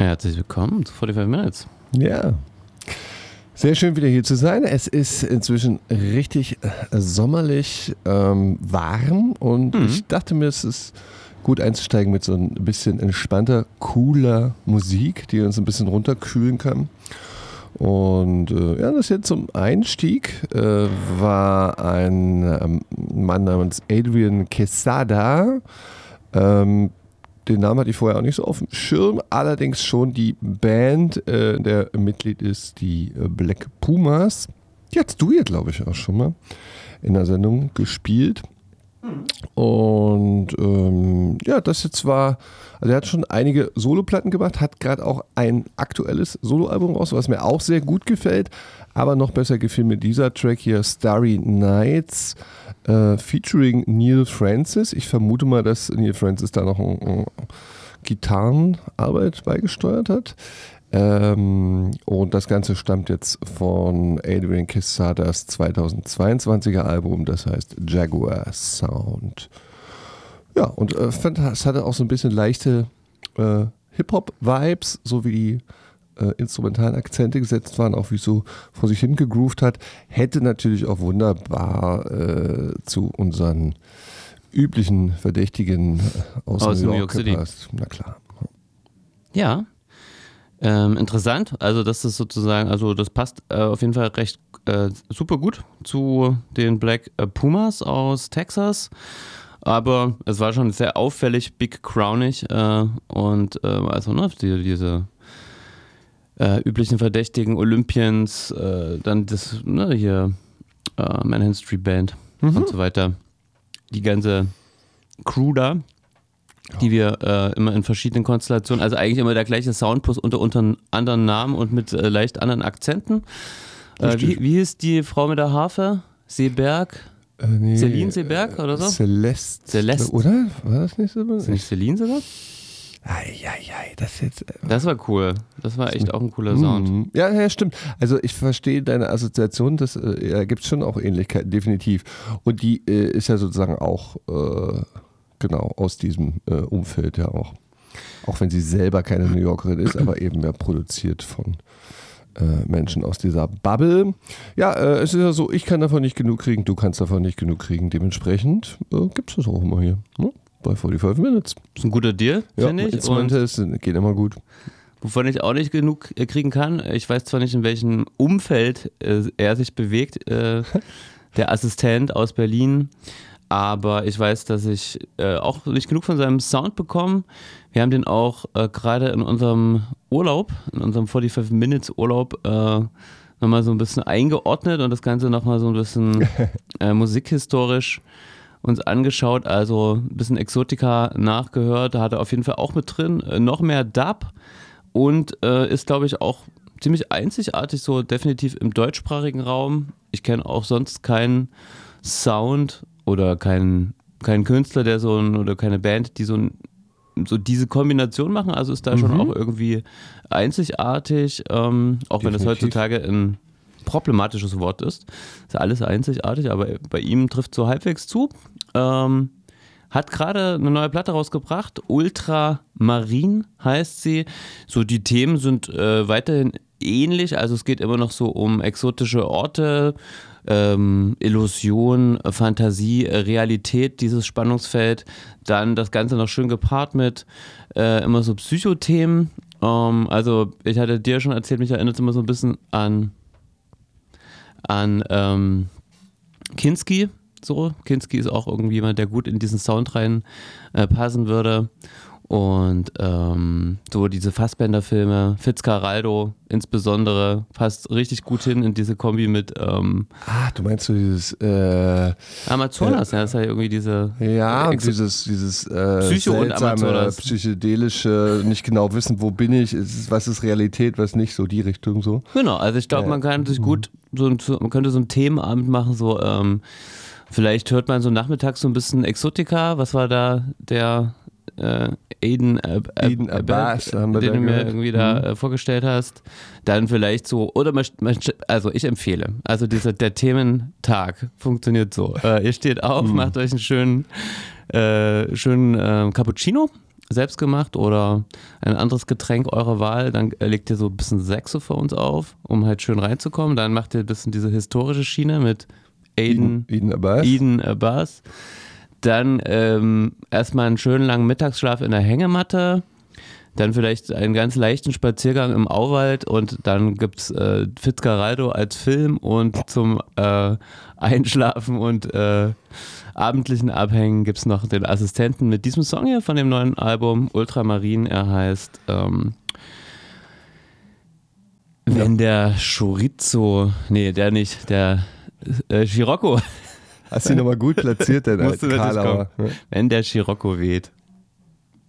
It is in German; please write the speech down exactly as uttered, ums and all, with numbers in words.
Herzlich willkommen zu forty-five Minutes. Ja, sehr schön wieder hier zu sein. Es ist inzwischen richtig sommerlich ähm, warm und mhm. ich dachte mir, es ist gut einzusteigen mit so ein bisschen entspannter, cooler Musik, die uns ein bisschen runterkühlen kann. Und äh, ja, das jetzt zum Einstieg äh, war ein ähm, Mann namens Adrian Quesada. Ähm, den Namen hatte ich vorher auch nicht so auf dem Schirm, allerdings schon die Band, äh, der Mitglied ist, die äh, Black Pumas. Die hast du hier, glaube ich, auch schon mal in der Sendung gespielt. Und ähm, ja, das jetzt war, also er hat schon einige Soloplatten gemacht, hat gerade auch ein aktuelles Soloalbum raus, was mir auch sehr gut gefällt, aber noch besser gefiel mir dieser Track hier, Starry Nights, äh, featuring Neil Francis. Ich vermute mal, dass Neil Francis da noch ein, ein Gitarrenarbeit beigesteuert hat. Ähm, und das Ganze stammt jetzt von Adrian Quesadas zweitausendzweiundzwanziger Album, das heißt Jaguar Sound. Ja, und äh, fand, es hatte auch so ein bisschen leichte äh, Hip-Hop-Vibes, so wie die äh, instrumentalen Akzente gesetzt waren, auch wie es so vor sich hin gegroovt hat. Hätte natürlich auch wunderbar äh, zu unseren üblichen Verdächtigen aus, aus New York, York City gepasst. Na klar. Ja. Ähm, interessant, also das ist sozusagen, also das passt äh, auf jeden Fall recht äh, super gut zu den Black Pumas aus Texas, aber es war schon sehr auffällig, big crownig äh, und äh, also ne, die, diese äh, üblichen Verdächtigen Olympians, äh, dann das, ne, hier äh, Manhattan Street Band mhm. und so weiter, die ganze Crew da, die wir äh, immer in verschiedenen Konstellationen, also eigentlich immer der gleiche Sound, plus unter, unter anderen Namen und mit äh, leicht anderen Akzenten. Äh, wie, wie ist die Frau mit der Harfe? Seeberg? Äh, nee, Celine Seeberg oder so? Celeste. Celeste. Oder? War das nicht so? Ist nicht Celine sogar? Eieiei, das jetzt. Äh, das war cool. Das war echt auch ein cooler Sound. Ja, ja, stimmt. Also ich verstehe deine Assoziation, das äh, ja, gibt es schon auch Ähnlichkeiten, definitiv. Und die äh, ist ja sozusagen auch äh, genau aus diesem äh, Umfeld ja auch. Auch wenn sie selber keine New Yorkerin ist, aber eben ja produziert von äh, Menschen aus dieser Bubble. Ja, äh, es ist ja so, ich kann davon nicht genug kriegen, du kannst davon nicht genug kriegen. Dementsprechend äh, gibt es das auch immer hier. Ne? Bei forty-five Minutes. Das ist ein guter Deal, ja, finde ich. Instrumente geht immer gut. Wovon ich auch nicht genug kriegen kann, ich weiß zwar nicht, in welchem Umfeld äh, er sich bewegt, äh, der Assistent aus Berlin, aber ich weiß, dass ich äh, auch nicht genug von seinem Sound bekomme. Wir haben den auch äh, gerade in unserem Urlaub, in unserem forty-five Minutes Urlaub äh, nochmal so ein bisschen eingeordnet und das Ganze nochmal so ein bisschen äh, musikhistorisch uns angeschaut, also ein bisschen Exotika nachgehört, da hat er auf jeden Fall auch mit drin, äh, noch mehr Dub und äh, ist, glaube ich, auch ziemlich einzigartig, so definitiv im deutschsprachigen Raum. Ich kenne auch sonst keinen Sound oder keinen kein Künstler, der so ein, oder keine Band, die so, ein, so diese Kombination machen, also ist da mhm. schon auch irgendwie einzigartig, ähm, auch definitiv. Wenn das heutzutage ein problematisches Wort ist. Ist ja alles einzigartig, aber bei ihm trifft so halbwegs zu. Ähm, hat gerade eine neue Platte rausgebracht, Ultramarin heißt sie. So die Themen sind äh, weiterhin ähnlich, also es geht immer noch so um exotische Orte, ähm, Illusion, Fantasie, Realität, dieses Spannungsfeld. Dann das Ganze noch schön gepaart mit äh, immer so Psychothemen. Ähm, also ich hatte dir schon erzählt, mich erinnert es immer so ein bisschen an an ähm, Kinski, so. Kinski ist auch irgendwie jemand, der gut in diesen Sound rein äh, passen würde. Und ähm, so diese Fassbender-Filme, Fitzcarraldo insbesondere, passt richtig gut hin in diese Kombi mit ähm, Ah, du meinst so dieses äh, Amazonas, äh, ja, das ist ja irgendwie diese Ja, äh, dieses, dieses äh, Psycho und Amazonas. psychedelische, nicht genau wissen, wo bin ich, ist, was ist Realität, was nicht, so die Richtung so. Genau, also ich glaube, Ja. man kann sich gut, so ein, man könnte so einen Themenabend machen, so ähm, vielleicht hört man so nachmittags so ein bisschen Exotika, was war da der äh, Aiden, äh, Aiden äh, Abbas, äh, haben wir den da du mir gehört. irgendwie da Mhm. äh, vorgestellt hast, dann vielleicht so, oder man, man, also ich empfehle, also dieser, der Thementag funktioniert so, äh, ihr steht auf, Mhm. macht euch einen schönen, äh, schönen äh, Cappuccino, selbst gemacht oder ein anderes Getränk eurer Wahl. Dann legt ihr so ein bisschen Saxo für uns auf, um halt schön reinzukommen. Dann macht ihr ein bisschen diese historische Schiene mit Aiden, Eden Abbas. Eden Abbas. Dann ähm, erstmal einen schönen langen Mittagsschlaf in der Hängematte. Dann vielleicht einen ganz leichten Spaziergang im Auwald und dann gibt es äh, Fitzcarraldo als Film und zum äh, Einschlafen und äh, abendlichen Abhängen gibt es noch den Assistenten mit diesem Song hier von dem neuen Album, Ultramarin. Er heißt ähm, Wenn der Chorizo, nee, der nicht, der äh, Scirocco. Hast du ihn nochmal gut platziert, denn Musst du natürlich Karlauer. kommen. Wenn der Scirocco weht.